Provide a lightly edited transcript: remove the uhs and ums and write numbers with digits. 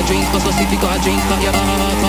drink, cause I see if you got a drink, got your